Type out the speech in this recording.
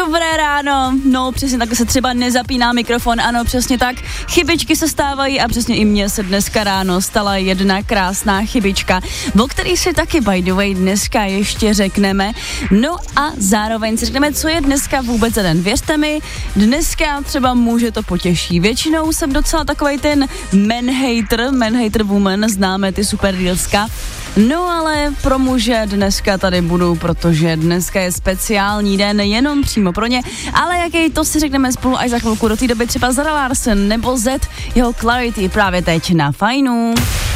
Dobré ráno, no přesně tak se třeba nezapíná mikrofon, ano přesně tak, chybičky se stávají a přesně i mně se dneska ráno stala jedna krásná chybička, o který si taky by the way dneska ještě řekneme, no a zároveň si řekneme, co je dneska vůbec za den. Věřte mi, dneska třeba muže to potěší, většinou jsem docela takovej ten man hater woman, známe ty super reelska. No ale pro muže dneska tady budu, protože dneska je speciální den jenom přímo pro ně, ale jaký to si řekneme spolu až za chvilku, do té doby třeba Zara Larsson nebo Z, jeho Clarity právě teď na Fajnu.